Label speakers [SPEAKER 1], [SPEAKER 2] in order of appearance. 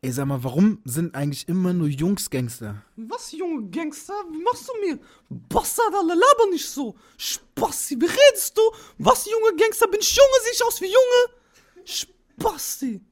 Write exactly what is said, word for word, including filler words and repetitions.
[SPEAKER 1] Ey, sag mal, warum sind eigentlich immer nur Jungs Gangster?
[SPEAKER 2] Was, Junge Gangster? Wie machst du mir? Bastard, Alter, laber nicht so. Spasti, wie redest du? Was, Junge Gangster? Bin ich Junge? Sehe ich aus wie Junge? Spasti.